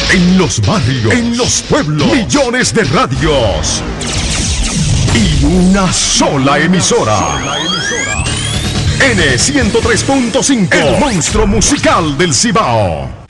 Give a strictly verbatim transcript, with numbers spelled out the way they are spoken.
En los barrios, en los pueblos, millones de radios y una sola emisora. N ciento tres punto cinco, el monstruo musical del Cibao.